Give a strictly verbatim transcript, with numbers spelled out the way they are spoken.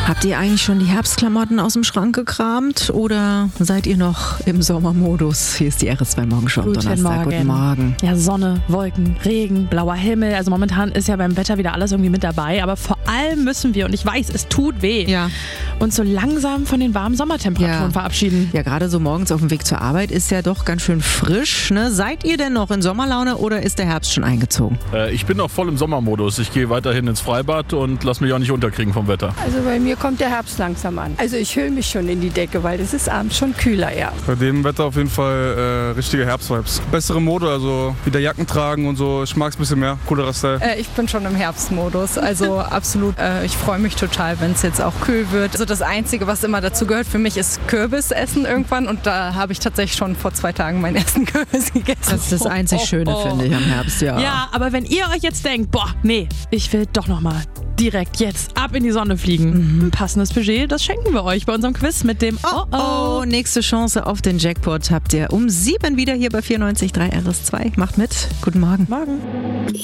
Habt ihr eigentlich schon die Herbstklamotten aus dem Schrank gekramt oder seid ihr noch im Sommermodus? Hier ist die R S zwei Morgenshow am Guten Donnerstag. Morgen. Guten Morgen. Ja, Sonne, Wolken, Regen, blauer Himmel. Also momentan ist ja beim Wetter wieder alles irgendwie mit dabei. Aber vor allem müssen wir, und ich weiß, es tut weh, Ja. uns so langsam von den warmen Sommertemperaturen Ja. verabschieden. Ja, gerade so morgens auf dem Weg zur Arbeit ist ja doch ganz schön frisch. Ne? Seid ihr denn noch in Sommerlaune oder ist der Herbst schon eingezogen? Äh, ich bin noch voll im Sommermodus. Ich gehe weiterhin ins Freibad und lasse mich auch nicht unterkriegen vom Wetter. Also bei mir kommt der Herbst langsam an. Also ich hülle mich schon in die Decke, weil es ist abends schon kühler, ja. Bei dem Wetter auf jeden Fall äh, richtige Herbstvibes. Bessere Mode, also wieder Jacken tragen und so. Ich mag es ein bisschen mehr. Coolerer Style. Äh, ich bin schon im Herbstmodus, also absolut. Äh, ich freue mich total, wenn es jetzt auch kühl wird. Also das Einzige, was immer dazu gehört für mich, ist Kürbisessen irgendwann. Und da habe ich tatsächlich schon vor zwei Tagen meinen ersten Kürbis gegessen. Das ist das einzig Schöne, oh, oh. finde ich, am Herbst, ja. Ja, aber wenn ihr euch jetzt denkt, boah, nee, ich will doch nochmal direkt jetzt ab in die Sonne fliegen. Ein passendes Budget, das schenken wir euch bei unserem Quiz mit dem Oh, oh, nächste Chance auf den Jackpot habt ihr um sieben wieder hier bei vierundneunzig Komma drei R S zwei. Macht mit. Guten Morgen. Morgen.